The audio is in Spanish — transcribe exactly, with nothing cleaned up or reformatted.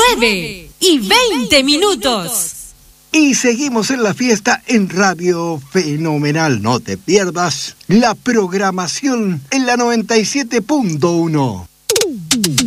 nueve y veinte minutos. Y seguimos en la fiesta en Radio Fenomenal. No te pierdas la programación en la noventa y siete punto uno.